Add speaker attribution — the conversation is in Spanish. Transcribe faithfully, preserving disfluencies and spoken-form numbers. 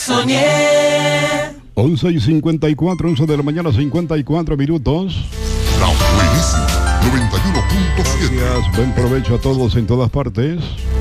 Speaker 1: soñé.
Speaker 2: once y cincuenta y cuatro, once de la mañana, cincuenta y cuatro minutos.
Speaker 3: La buenísima noventa y uno punto siete.
Speaker 2: Gracias, buen provecho a todos en todas partes.